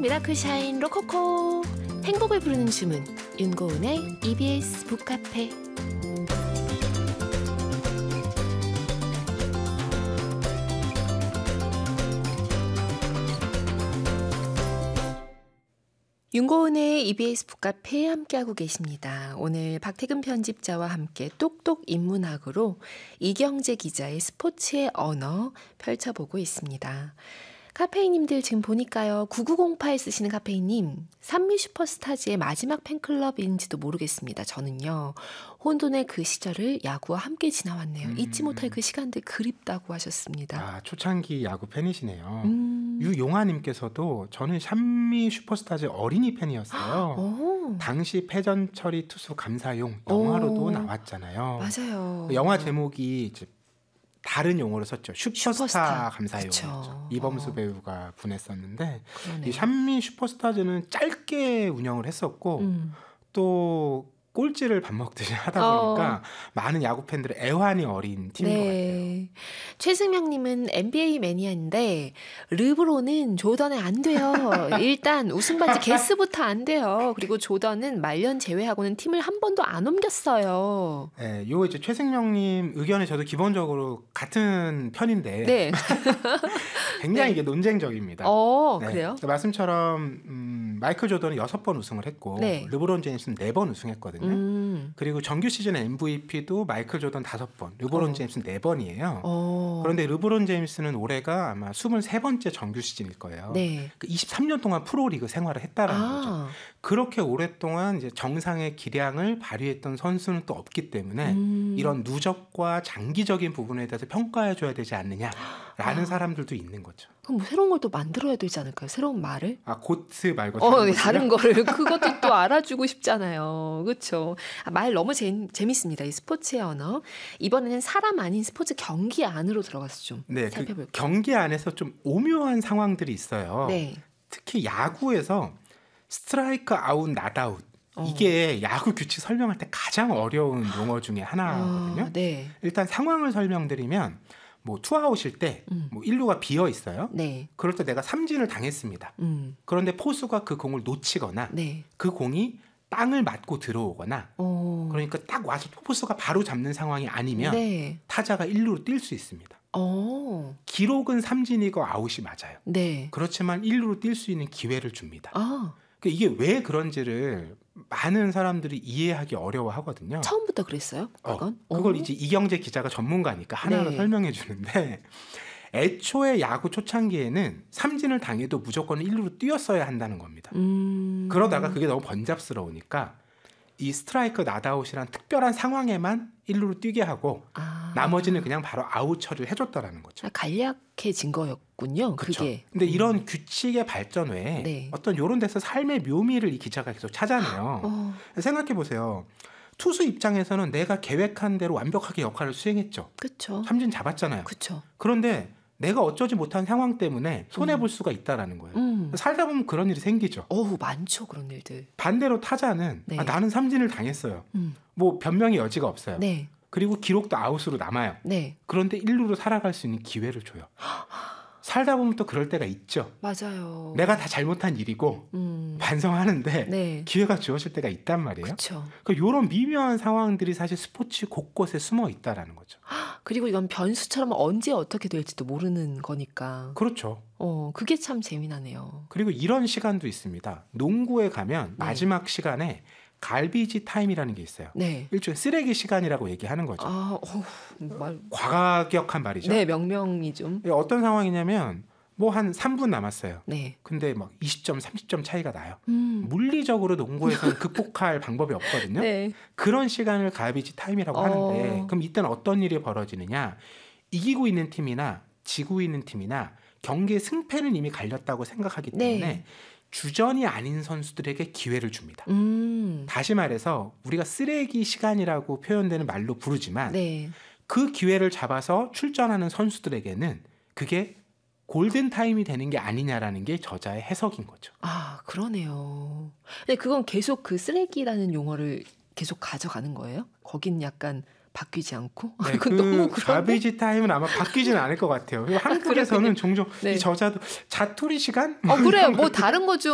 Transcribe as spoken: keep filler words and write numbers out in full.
미라클 샤인 로코코. 행복을 부르는 주문 윤고은의 이비에스 북카페. 윤고은의 이비에스 북카페 함께하고 계십니다. 오늘 박태근 편집자와 함께 똑똑 인문학으로 이경재 기자의 스포츠의 언어 펼쳐보고 있습니다. 카페이님들 지금 보니까요. 구구공팔 쓰시는 카페이님, 산미 슈퍼스타즈의 마지막 팬클럽인지도 모르겠습니다. 저는요. 혼돈의 그 시절을 야구와 함께 지나왔네요. 음. 잊지 못할 그 시간들 그립다고 하셨습니다. 아, 초창기 야구 팬이시네요. 음. 유용아님께서도 저는 산미 슈퍼스타즈 어린이 팬이었어요. 오. 당시 패전처리 투수 감사용 영화로도 오. 나왔잖아요. 맞아요. 영화 제목이 이제 다른 용어로 썼죠. 슈퍼스타, 슈퍼스타. 감사용. 그쵸. 이범수 어. 배우가 분했었는데 그러네요. 이 샴미 슈퍼스타즈는 짧게 운영을 했었고 음. 또 꼴찌를 밥 먹듯이 하다 보니까 어. 많은 야구 팬들의 애환이 어린 팀인 네. 것 같아요. 최승명님은 엔비에이 매니아인데 르브론은 조던에 안 돼요. 일단 우승반지 게스부터 안 돼요. 그리고 조던은 말년 제외하고는 팀을 한 번도 안 옮겼어요. 네, 요 이제 최승명님 의견에 저도 기본적으로 같은 편인데 네. 굉장히 네. 이게 논쟁적입니다. 어, 네. 그래요? 말씀처럼 음, 마이클 조던은 여섯 번 우승을 했고 네. 르브론 제임스는 네 번 우승했거든요. 음. 그리고 정규 시즌 엠브이피도 마이클 조던 다섯 번, 르브론 어. 제임스는 네 번이에요. 어. 그런데 르브론 제임스는 올해가 아마 스물세 번째 정규 시즌일 거예요. 네. 그 이십삼 년 동안 프로리그 생활을 했다라는 아. 거죠. 그렇게 오랫동안 이제 정상의 기량을 발휘했던 선수는 또 없기 때문에 음. 이런 누적과 장기적인 부분에 대해서 평가해줘야 되지 않느냐라는 아. 사람들도 있는 거죠. 그럼 뭐 새로운 걸 또 만들어야 되지 않을까요? 새로운 말을? 아, 고트 말고 어, 네, 다른 거를 그것도 또 알아주고 싶잖아요. 그렇죠. 아, 말 너무 재, 재밌습니다. 이 스포츠의 언어. 이번에는 사람 아닌 스포츠 경기 안으로 들어가서 좀 네, 살펴볼게요. 그 경기 안에서 좀 오묘한 상황들이 있어요. 네. 특히 야구에서 스트라이크 아웃, 낫아웃. 어. 이게 야구 규칙 설명할 때 가장 어려운 용어 중에 하나거든요. 어, 네. 일단 상황을 설명드리면 뭐 투아웃일 때 음. 뭐 일 루가 비어 있어요. 네. 그럴 때 내가 삼진을 당했습니다. 음. 그런데 포수가 그 공을 놓치거나 네. 그 공이 땅을 맞고 들어오거나 어. 그러니까 딱 와서 포수가 바로 잡는 상황이 아니면 네. 타자가 일 루로 뛸 수 있습니다. 어. 기록은 삼진이고 아웃이 맞아요. 네. 그렇지만 일 루로 뛸 수 있는 기회를 줍니다. 아. 그러니까 이게 왜 그런지를 많은 사람들이 이해하기 어려워하거든요. 처음부터 그랬어요? 그건? 어, 그걸 오. 이제 이경재 기자가 전문가니까 하나로 네. 설명해 주는데 애초에 야구 초창기에는 삼진을 당해도 무조건 일 루로 뛰었어야 한다는 겁니다. 음. 그러다가 그게 너무 번잡스러우니까 이 스트라이크 낫아웃이란 특별한 상황에만 일 루로 뛰게 하고 아. 나머지는 그냥 바로 아웃 처리를 해줬다라는 거죠. 간략해진 거였군요. 그쵸. 그게. 근데 음. 이런 규칙의 발전 외에 네. 어떤 이런 데서 삶의 묘미를 이 기자가 계속 찾아내요. 어. 생각해 보세요. 투수 입장에서는 내가 계획한 대로 완벽하게 역할을 수행했죠. 그렇죠. 삼진 잡았잖아요. 그렇죠. 그런데 내가 어쩌지 못한 상황 때문에 손해볼 수가 있다라는 거예요. 음. 살다 보면 그런 일이 생기죠. 어우, 많죠. 그런 일들. 반대로 타자는 네. 아, 나는 삼진을 당했어요. 음. 뭐 변명의 여지가 없어요. 네. 그리고 기록도 아웃으로 남아요. 네. 그런데 일 루로 살아갈 수 있는 기회를 줘요. 살다 보면 또 그럴 때가 있죠. 맞아요. 내가 다 잘못한 일이고 음. 반성하는데 네. 기회가 주어질 때가 있단 말이에요. 그렇죠. 이런 미묘한 상황들이 사실 스포츠 곳곳에 숨어 있다라는 거죠. 그리고 이건 변수처럼 언제 어떻게 될지도 모르는 거니까. 그렇죠. 어, 그게 참 재미나네요. 그리고 이런 시간도 있습니다. 농구에 가면 네. 마지막 시간에 갈비지 타임이라는 게 있어요. 네. 일종의 쓰레기 시간이라고 얘기하는 거죠. 아, 어, 말. 과격한 말이죠. 네, 명명이 좀. 어떤 상황이냐면 뭐 한 삼 분 남았어요. 네. 근데 막 이십 점, 삼십 점 차이가 나요. 음. 물리적으로 농구에서는 극복할 방법이 없거든요. 네. 그런 시간을 갈비지 타임이라고 어. 하는데 그럼 이때는 어떤 일이 벌어지느냐. 이기고 있는 팀이나 지고 있는 팀이나 경기의 승패는 이미 갈렸다고 생각하기 때문에 네. 주전이 아닌 선수들에게 기회를 줍니다. 음. 다시 말해서 우리가 쓰레기 시간이라고 표현되는 말로 부르지만 네. 그 기회를 잡아서 출전하는 선수들에게는 그게 골든타임이 되는 게 아니냐라는 게 저자의 해석인 거죠. 아, 그러네요. 근데 그건 계속 그 쓰레기라는 용어를 계속 가져가는 거예요? 거긴 약간 바뀌지 않고? 네, 그건 그 너무 그런데? 가비지 타임은 아마 바뀌지는 않을 것 같아요. 그리고 한국에서는 종종 네. 이 저자도 자투리 시간? 어, 그래요. 뭐 다른 거 좀